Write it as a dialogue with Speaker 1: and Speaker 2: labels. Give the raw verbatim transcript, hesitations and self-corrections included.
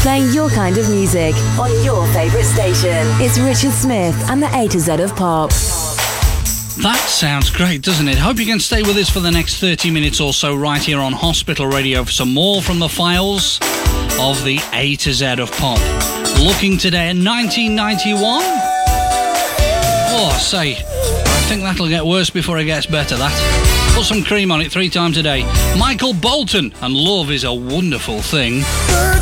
Speaker 1: Playing your kind of music on your favourite station. It's Richard Smith and the A to Z of Pop.
Speaker 2: That sounds great, doesn't it? Hope you can stay with us for the next thirty minutes or so right here on Hospital Radio for some more from the files of the A to Z of Pop. Looking today at nineteen ninety-one. Oh, I say, I think that'll get worse before it gets better, that. Put some cream on it three times a day. Michael Bolton and Love Is a Wonderful Thing.